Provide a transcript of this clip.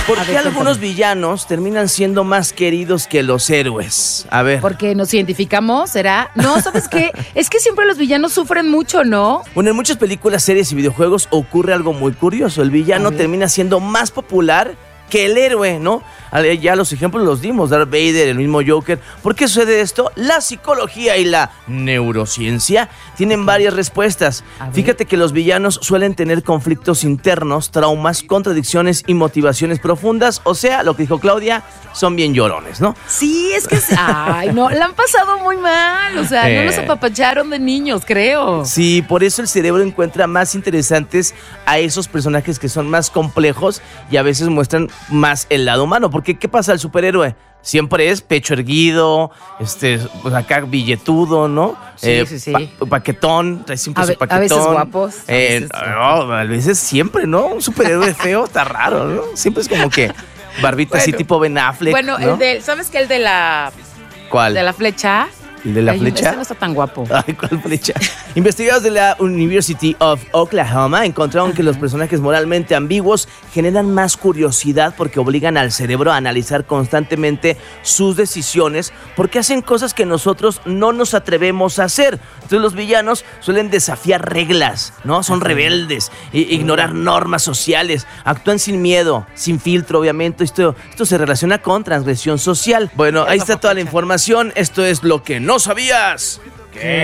¿Por qué algunos villanos terminan siendo más queridos que los héroes? A ver. Porque nos identificamos, ¿será? No, ¿sabes qué? Es que siempre los villanos sufren mucho, ¿no? Bueno, en muchas películas, series y videojuegos ocurre algo muy curioso. El villano termina siendo más popular que el héroe, ¿no? Ya los ejemplos los dimos, Darth Vader, el mismo Joker. ¿Por qué sucede esto? La psicología y la neurociencia tienen varias respuestas. Fíjate que los villanos suelen tener conflictos internos, traumas, contradicciones y motivaciones profundas. O sea, lo que dijo Claudia, son bien llorones, ¿no? Sí, es que... Ay, no, la han pasado muy mal. O sea, no los apapacharon de niños, creo. Sí, por eso el cerebro encuentra más interesantes a esos personajes que son más complejos y a veces muestran más el lado humano. Porque, ¿qué pasa al superhéroe? Siempre es pecho erguido, pues acá billetudo, ¿no? Sí. Paquetón, trae siempre su paquetón. A veces guapos. No, a veces siempre, ¿no? Un superhéroe feo está raro, ¿no? Siempre es como que barbita así tipo Ben Affleck. Bueno, ¿no? ¿Sabes qué? El de la... ¿Cuál? De la flecha. ¿El de la flecha? Ese no está tan guapo. Ay, ¿cuál flecha? Investigadores de la University of Oklahoma encontraron que los personajes moralmente ambiguos generan más curiosidad porque obligan al cerebro a analizar constantemente sus decisiones porque hacen cosas que nosotros no nos atrevemos a hacer. Entonces los villanos suelen desafiar reglas, ¿no? Son rebeldes, ignorar normas sociales, actúan sin miedo, sin filtro, obviamente. Esto se relaciona con transgresión social. Bueno, ahí está toda la información. Esto es lo que no sabías. ¿Qué?